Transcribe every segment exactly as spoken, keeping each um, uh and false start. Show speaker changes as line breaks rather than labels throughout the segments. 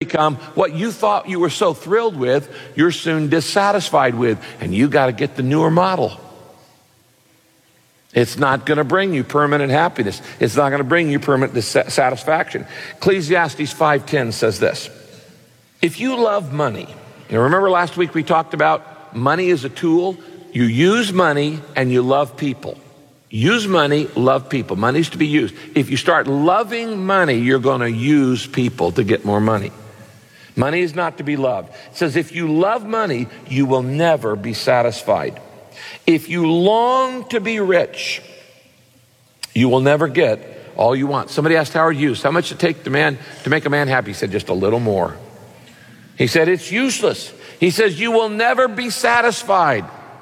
become what you thought you were so thrilled with, you're soon dissatisfied with, and you got to get the newer model. It's not going to bring you permanent happiness. It's not going to bring you permanent dissatisfaction. Ecclesiastes five ten says this: if you love money, you remember last week we talked about money is a tool. You use money and you love people. Use money, love people. Money's to be used. If you start loving money, you're going to use people to get more money. Money is not to be loved. It says if you love money, you will never be satisfied. If you long to be rich, you will never get all you want. Somebody asked Howard Hughes, how much it take to man to make a man happy? He said, just a little more. He said, it's useless. He says, you will never be satisfied.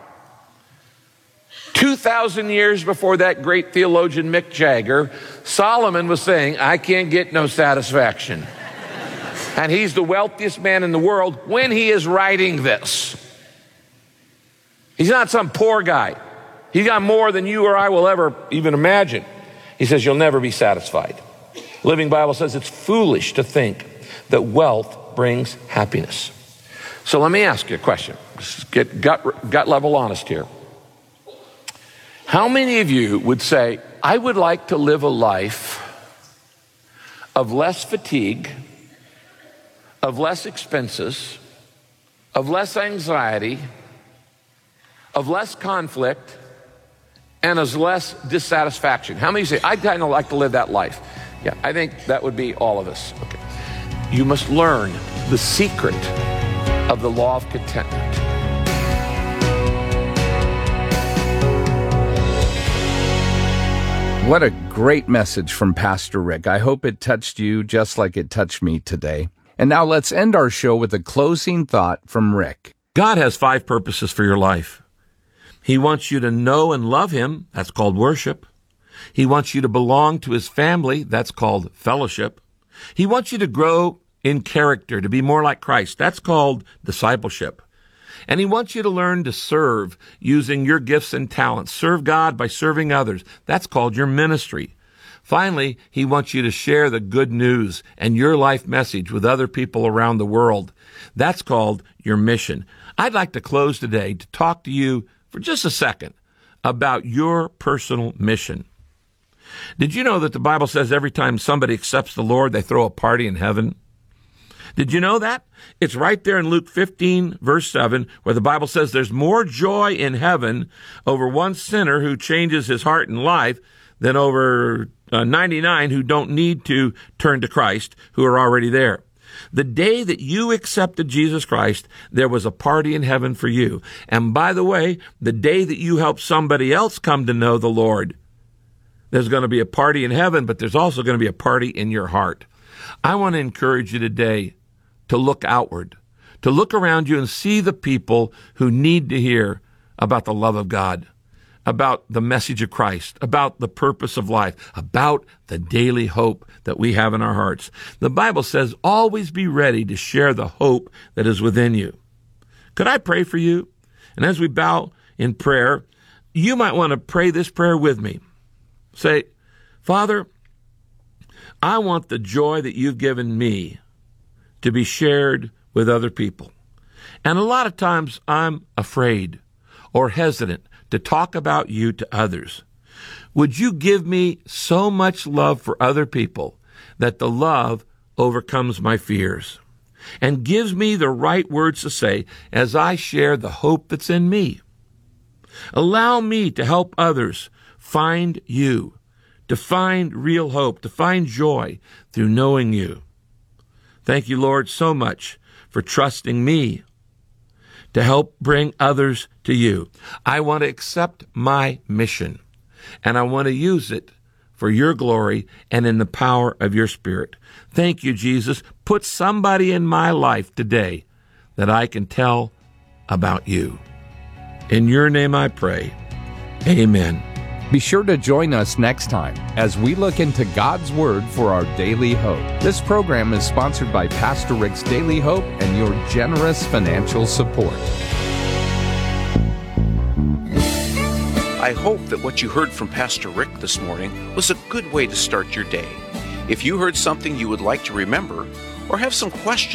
two thousand years before that great theologian Mick Jagger, Solomon was saying, I can't get no satisfaction. And he's the wealthiest man in the world when he is writing this. He's not some poor guy. He's got more than you or I will ever even imagine. He says, you'll never be satisfied. Living Bible says it's foolish to think that wealth brings happiness. So let me ask you a question. Let's get gut, gut level honest here. How many of you would say, I would like to live a life of less fatigue, of less expenses, of less anxiety, of less conflict, and of less dissatisfaction? How many say, I'd kind of like to live that life? Yeah, I think that would be all of us. Okay. You must learn the secret of the law of contentment.
What a great message from Pastor Rick. I hope it touched you just like it touched me today. And now let's end our show with a closing thought from Rick.
God has five purposes for your life. He wants you to know and love him. That's called worship. He wants you to belong to his family. That's called fellowship. He wants you to grow in character, to be more like Christ. That's called discipleship. And he wants you to learn to serve using your gifts and talents. Serve God by serving others. That's called your ministry. Finally, he wants you to share the good news and your life message with other people around the world. That's called your mission. I'd like to close today to talk to you for just a second about your personal mission. Did you know that the Bible says every time somebody accepts the Lord, they throw a party in heaven? Did you know that? It's right there in Luke fifteen, verse seven, where the Bible says there's more joy in heaven over one sinner who changes his heart and life than over uh, ninety-nine who don't need to turn to Christ, who are already there. The day that you accepted Jesus Christ, there was a party in heaven for you. And by the way, the day that you help somebody else come to know the Lord, there's going to be a party in heaven, but there's also going to be a party in your heart. I want to encourage you today to look outward, to look around you and see the people who need to hear about the love of God, about the message of Christ, about the purpose of life, about the daily hope that we have in our hearts. The Bible says, always be ready to share the hope that is within you. Could I pray for you? And as we bow in prayer, you might want to pray this prayer with me. Say, Father, I want the joy that you've given me to be shared with other people. And a lot of times I'm afraid or hesitant to talk about you to others. Would you give me so much love for other people that the love overcomes my fears and gives me the right words to say as I share the hope that's in me? Allow me to help others find you, to find real hope, to find joy through knowing you. Thank you, Lord, so much for trusting me to help bring others to you. I want to accept my mission, and I want to use it for your glory and in the power of your Spirit. Thank you, Jesus. Put somebody in my life today that I can tell about you. In your name I pray. Amen.
Be sure to join us next time as we look into God's Word for our daily hope. This program is sponsored by Pastor Rick's Daily Hope and your generous financial support.
I hope that what you heard from Pastor Rick this morning was a good way to start your day. If you heard something you would like to remember or have some questions